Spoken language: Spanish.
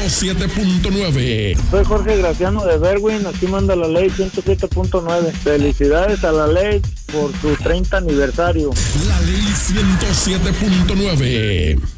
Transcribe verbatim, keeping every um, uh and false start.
siete punto nueve. Soy Jorge Graciano de Berwin, aquí manda la ley ciento siete punto nueve. Felicidades a la ley por su treinta aniversario. La ley ciento siete punto nueve.